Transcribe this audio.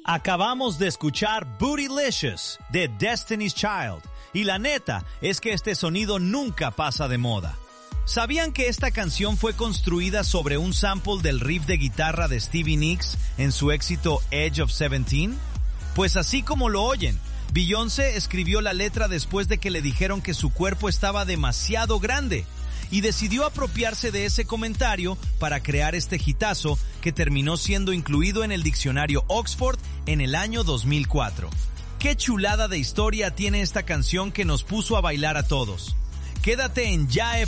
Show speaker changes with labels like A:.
A: Acabamos de escuchar Bootylicious de Destiny's Child y la neta es que este sonido nunca pasa de moda. ¿Sabían que esta canción fue construida sobre un sample del riff de guitarra de Stevie Nicks en su éxito Edge of 17? Pues así como lo oyen, Beyoncé escribió la letra después de que le dijeron que su cuerpo estaba demasiado grande y decidió apropiarse de ese comentario para crear este hitazo que terminó siendo incluido en el diccionario Oxford en el año 2004. ¡Qué chulada de historia tiene esta canción que nos puso a bailar a todos! Quédate en Ya